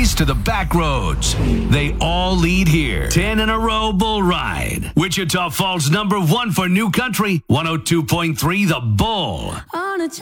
race to the back roads. They all lead here. 10 in a row bull ride. Wichita Falls #1 for new country. 102.3 The Bull. On a